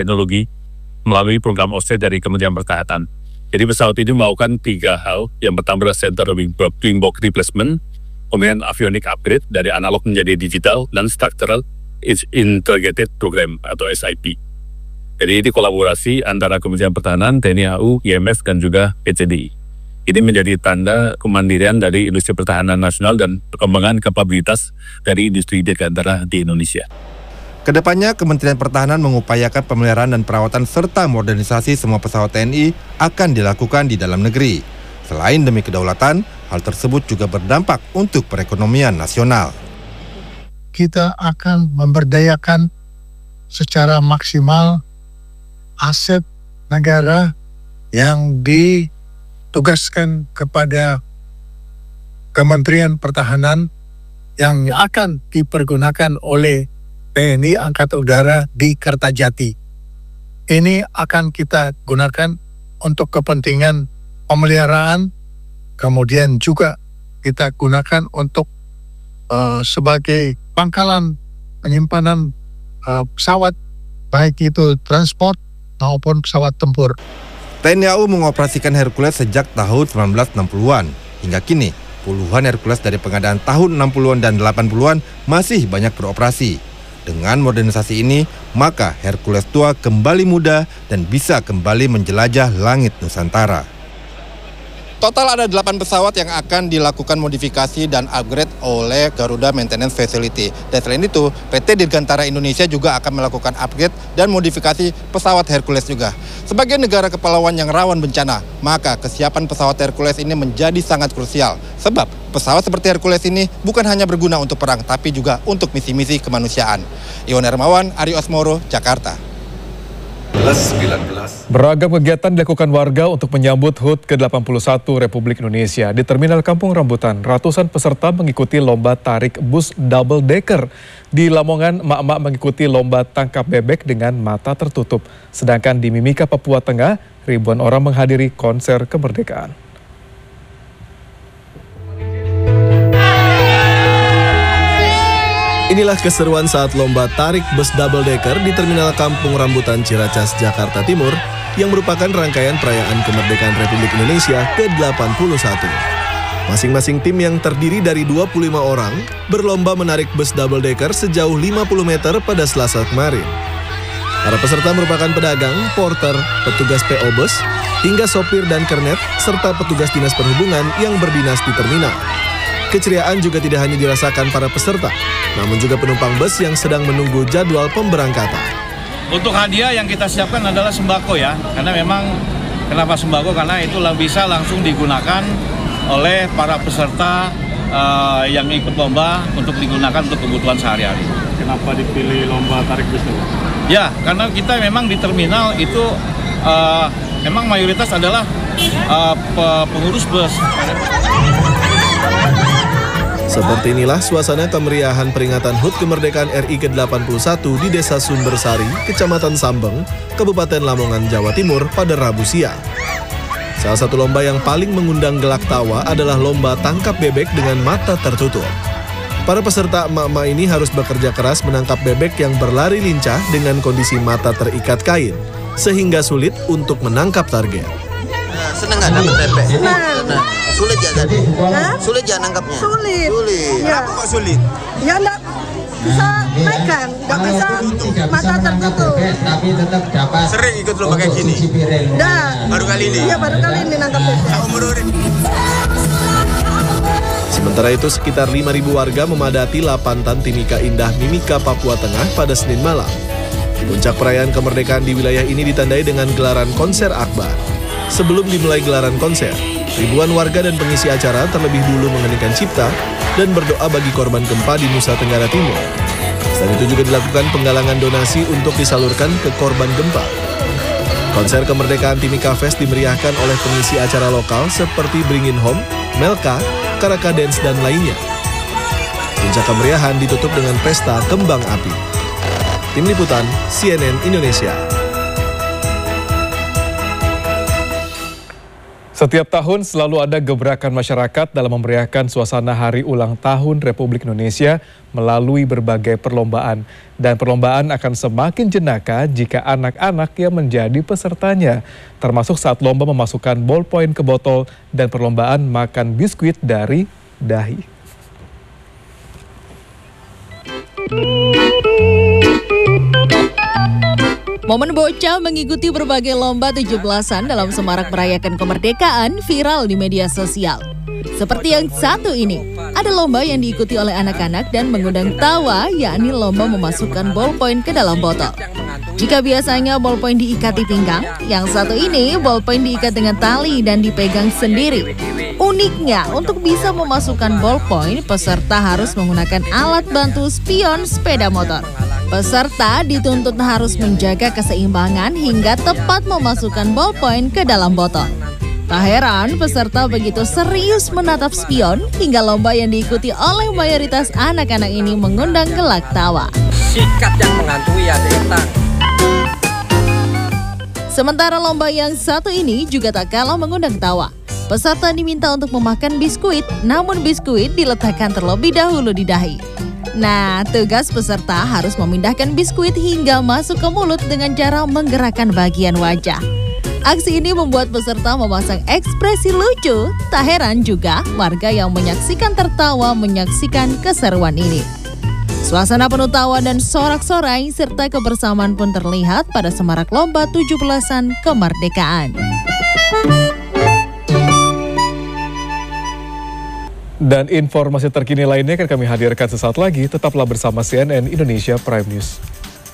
teknologi melalui program offset dari Kementerian Pertahanan. Jadi pesawat ini melakukan 3 hal. Yang pertama adalah center wing box replacement, kemudian avionic upgrade dari analog menjadi digital, dan structural integrated program atau SIP. Jadi ini kolaborasi antara Kementerian Pertahanan, TNI AU, IMF, dan juga PCDI. Ini menjadi tanda kemandirian dari industri pertahanan nasional dan perkembangan kapabilitas dari industri dirgantara di Indonesia. Kedepannya, Kementerian Pertahanan mengupayakan pemeliharaan dan perawatan serta modernisasi semua pesawat TNI akan dilakukan di dalam negeri. Selain demi kedaulatan, hal tersebut juga berdampak untuk perekonomian nasional. Kita akan memberdayakan secara maksimal aset negara yang ditugaskan kepada Kementerian Pertahanan yang akan dipergunakan oleh TNI Angkatan Udara di Kertajati. Ini akan kita gunakan untuk kepentingan pemeliharaan, kemudian juga kita gunakan untuk sebagai pangkalan penyimpanan pesawat, baik itu transport maupun pesawat tempur. TNI AU mengoperasikan Hercules sejak tahun 1960-an. Hingga kini, puluhan Hercules dari pengadaan tahun 60-an dan 80-an masih banyak beroperasi. Dengan modernisasi ini, maka Hercules tua kembali muda dan bisa kembali menjelajah langit Nusantara. Total ada 8 pesawat yang akan dilakukan modifikasi dan upgrade oleh Garuda Maintenance Facility. Dan selain itu, PT Dirgantara Indonesia juga akan melakukan upgrade dan modifikasi pesawat Hercules juga. Sebagai negara kepulauan yang rawan bencana, maka kesiapan pesawat Hercules ini menjadi sangat krusial. Sebab pesawat seperti Hercules ini bukan hanya berguna untuk perang, tapi juga untuk misi-misi kemanusiaan. Iwan Hermawan, Ari Osmoro, Jakarta. Beragam kegiatan dilakukan warga untuk menyambut HUT ke-81 Republik Indonesia. Di Terminal Kampung Rambutan, ratusan peserta mengikuti lomba tarik bus double decker. Di Lamongan, emak-emak mengikuti lomba tangkap bebek dengan mata tertutup. Sedangkan di Mimika, Papua Tengah, ribuan orang menghadiri konser kemerdekaan. Inilah keseruan saat lomba tarik bus double decker di Terminal Kampung Rambutan Ciracas, Jakarta Timur, yang merupakan rangkaian perayaan kemerdekaan Republik Indonesia ke-81. Masing-masing tim yang terdiri dari 25 orang berlomba menarik bus double decker sejauh 50 meter pada Selasa kemarin. Para peserta merupakan pedagang, porter, petugas PO bus, hingga sopir dan kernet, serta petugas dinas perhubungan yang berdinas di terminal. Keceriaan juga tidak hanya dirasakan para peserta, namun juga penumpang bus yang sedang menunggu jadwal pemberangkatan. Untuk hadiah yang kita siapkan adalah sembako ya, karena memang kenapa sembako? Karena itu bisa langsung digunakan oleh para peserta yang ikut lomba untuk digunakan untuk kebutuhan sehari-hari. Kenapa dipilih lomba tarik bus itu? Ya, karena kita memang di terminal itu memang mayoritas adalah pengurus bus. Seperti inilah suasana kemeriahan peringatan HUT Kemerdekaan RI ke-81 di Desa Sumbersari, Kecamatan Sambeng, Kabupaten Lamongan, Jawa Timur pada Rabu siang. Salah satu lomba yang paling mengundang gelak tawa adalah lomba tangkap bebek dengan mata tertutup. Para peserta emak-emak ini harus bekerja keras menangkap bebek yang berlari lincah dengan kondisi mata terikat kain, sehingga sulit untuk menangkap target. Seneng nggak dapat bebek? Seneng. Sulit ya tadi? Sulit ya nangkapnya? Sulit. Ya. Kenapa kok sulit? Ya enggak bisa pegang, nggak bisa mata tertutup. Tapi tetap dapat. Sering ikut lomba kayak gini? Enggak. Baru kali ini? Iya, baru kali ini nangkap bebek. Umur urip. Sementara itu, sekitar 5.000 warga memadati Lapantan Timika Indah Mimika, Papua Tengah pada Senin malam. Puncak perayaan kemerdekaan di wilayah ini ditandai dengan gelaran konser akbar. Sebelum dimulai gelaran konser, ribuan warga dan pengisi acara terlebih dulu mengeningkan cipta dan berdoa bagi korban gempa di Nusa Tenggara Timur. Selain itu juga dilakukan penggalangan donasi untuk disalurkan ke korban gempa. Konser kemerdekaan Timika Fest dimeriahkan oleh pengisi acara lokal seperti Bringin Home, Melka, Karaka Dance, dan lainnya. Puncak kemeriahan ditutup dengan pesta kembang api. Tim Liputan, CNN Indonesia. Setiap tahun selalu ada gebrakan masyarakat dalam memeriahkan suasana Hari Ulang Tahun Republik Indonesia melalui berbagai perlombaan. Dan perlombaan akan semakin jenaka jika anak-anak yang menjadi pesertanya, termasuk saat lomba memasukkan ballpoint ke botol dan perlombaan makan biskuit dari dahi. Momen bocah mengikuti berbagai lomba 17-an dalam semarak merayakan kemerdekaan viral di media sosial. Seperti yang satu ini, ada lomba yang diikuti oleh anak-anak dan mengundang tawa, yakni lomba memasukkan ballpoint ke dalam botol. Jika biasanya ballpoint diikat di pinggang, yang satu ini ballpoint diikat dengan tali dan dipegang sendiri. Uniknya, untuk bisa memasukkan ballpoint, peserta harus menggunakan alat bantu spion sepeda motor. Peserta dituntut harus menjaga keseimbangan hingga tepat memasukkan ballpoint ke dalam botol. Tak heran, peserta begitu serius menatap spion hingga lomba yang diikuti oleh mayoritas anak-anak ini mengundang gelak tawa. Sikat yang menghantui ya, Detang. Sementara lomba yang satu ini juga tak kalah mengundang tawa. Peserta diminta untuk memakan biskuit, namun biskuit diletakkan terlebih dahulu di dahi. Nah, tugas peserta harus memindahkan biskuit hingga masuk ke mulut dengan cara menggerakkan bagian wajah. Aksi ini membuat peserta memasang ekspresi lucu. Tak heran juga warga yang menyaksikan tertawa menyaksikan keseruan ini. Suasana penuh tawa dan sorak-sorai serta kebersamaan pun terlihat pada semarak lomba 17-an kemerdekaan. Dan informasi terkini lainnya akan kami hadirkan sesaat lagi. Tetaplah bersama CNN Indonesia Prime News.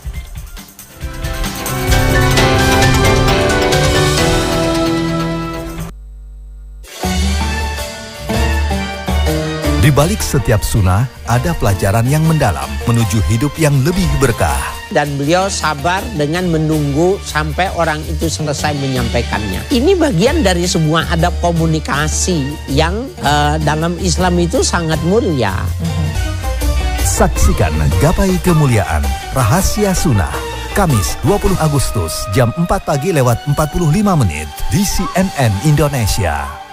Di balik setiap sunnah, ada pelajaran yang mendalam menuju hidup yang lebih berkah. Dan beliau sabar dengan menunggu sampai orang itu selesai menyampaikannya. Ini bagian dari sebuah adab komunikasi yang dalam Islam itu sangat mulia. Saksikan Gapai Kemuliaan Rahasia Sunnah Kamis 20 Agustus jam 4 pagi lewat 45 menit di CNN Indonesia.